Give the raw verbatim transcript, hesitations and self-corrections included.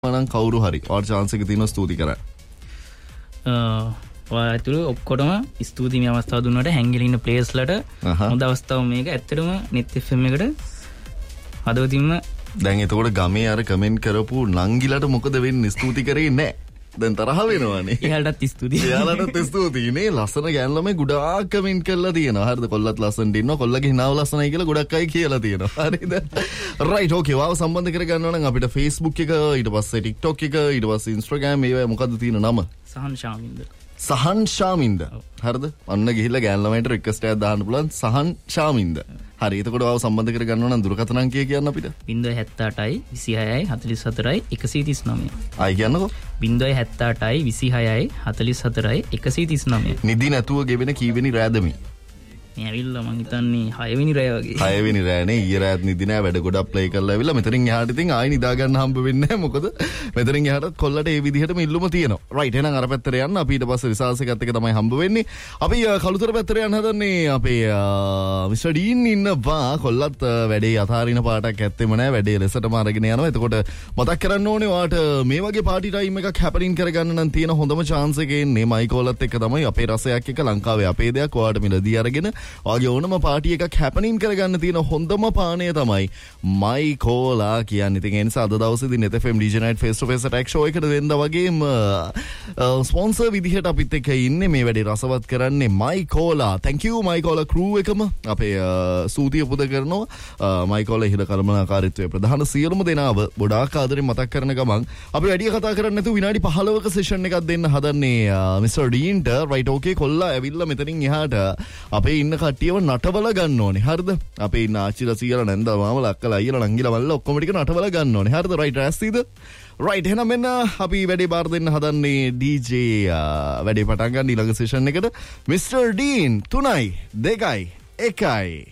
මනම් කවුරු හරි ඔයාට chance එක තියෙනවා ස්තුති කරන්න. ඔයා ඇතුළු ඔක්කොටම ස්තුති මේ අවස්ථාව දුන්නාට හැංගිලා ඉන්න ප්ලේයර්ස්ලට හොඳ අවස්ථාවක් මේක. ඇත්තටම net F M එකට හදවතින්ම දැන් එතකොට ගමේ අර කමෙන්ට් කරපු නංගිලට මොකද වෙන්නේ? ස්තුති කරේ නැහැ. දැන් තරහ වෙනවනේ. එයාලටත් ස්තුතියි. එයාලටත් ස්තුතියි නේ. ලස්සන ගෑන් ළමයි ගොඩාක් කමෙන්ට් කරලා තියෙනවා. හරිද? කොල්ලත් ලස්සනට ඉන්නවා. කොල්ලගේ හිනාව ලස්සනයි කියලා ගොඩක් අය කියලා තියෙනවා. හරිද? රයිට් ඕකේ. වාව සම්බන්ධ කරගන්නවා නම් අපිට Facebook එක, ඊට පස්සේ TikTok එක, ඊට පස්සේ Instagram ඒවා මොකද්ද තියෙන නම? සහන් ශාමින්ද. සහන් ශාමින්ද. හරිද? අන්න ගිහිල්ලා ගෑන් ළමයින්ට රික්වෙස්ට් එකක් දාන්න පුළුවන්. සහන් ශාමින්ද. හරි. එතකොට වාව සම්බන්ධ කරගන්නවා නම් දුරකථන අංකය කියන්න අපිට. ज़ीरो सात आठ विसी හතලිස් හතරයි එකසිය තිස් නවය. ආයි කියන්නකෝ. ज़ीरो सात आठ විසි හයයි හතලිස් හතරයි එකසිය තිස් නවය. නිදි නැතුව ගෙවෙන කීවෙනි රෑදමි? මේ ඇවිල්ලා මං හිතන්නේ හය වෙනි රෑ වගේ. හය වෙනි රෑනේ. ඊයේ රෑත් නිදි නෑ. වැඩ ගොඩක් ප්ලේ කරලා ඇවිල්ලා මෙතනින් එහාට ඉතින් ආයි නිදා ගන්න හම්බ වෙන්නේ නැහැ. මොකද මෙතනින් එහාට කොල්ලට ඒ විදිහටම ඉල්ලුම තියෙනවා. රයිට්. එහෙනම් අර පැත්තට යන්න. අපි ඊට පස්සේ රිසර්ච් එකත් එක තමයි හම්බ වෙන්නේ. අපි කළුතර පැත්තට යන්න හදන්නේ. අපේ මිස්ටර් ඩීන් ඉන්නවා. කොල්ලත් වැඩේ අතාරින පාටක් ඇත්තෙම නැහැ. වැඩේ ලෙසටම අරගෙන යනවා. එතකොට මතක් කරන්න ඕනේ ඔයාට මේ වගේ පාටි ටයිම් එකක් හැපනින් කරගන්න නම් තියෙන හොඳම chance එක එන්නේ මයිකෝලත් එක්ක තමයි. අපේ රසයක් එක ලංකාවේ අපේ දෙයක් ඔයාට මිලදී අරගෙන ඔයාගේ ඕනම පාටි එකක් හැපනින් කරගන්න තියෙන හොඳම පානය තමයි මයිකෝලා කියන්නේ. ඉතින් ඒ නිසා අද දවසේදී net F M D J Night face to face attack show එකට දෙන්න වගේම ස්පොන්සර් විදිහට අපිත් එක්ක ඉන්නේ මේ වැඩේ රසවත් කරන්නේ මයිකෝලා. thank you මයිකෝලා crew එකම අපේ සූතිය පුද කරනවා. මයිකෝලා ඉහළ කර්මනාකාරීත්වයේ ප්‍රධාන සියලුම දෙනාව ගොඩාක් ආදරෙන් මතක් කරන ගමන් අපි වැඩි කතා කරන්නේ නැතුව විනාඩි පහළොවක සෙෂන් එකක් දෙන්න හදන්නේ මිස්ටර් ඩීන්ට. රයිට් ඕකේ කොල්ලා ඇවිල්ලා මෙතනින් එහාට අපේ ඉන්න කට්ටියව නටවල ගන්න ඕනේ. හරිද? අපේ ඉන්න ආච්චිලා සීයලා නැන්දා මාමලා අක්කලා අයියලා නංගිලා මල්ලා ඔක්කොම ටික නටවල ගන්න ඕනේ. හරිද? රයිට් රැස්තිද? රයිට්. එහෙනම් මෙන්න අපි වැඩේ බාර දෙන්න හදන්නේ ඩී ජේ වැඩේ පටන් ගන්න ඊළඟ සෙෂන් එකට. මිස්ටර් ඩීන් තුනයි දෙකයි එකයි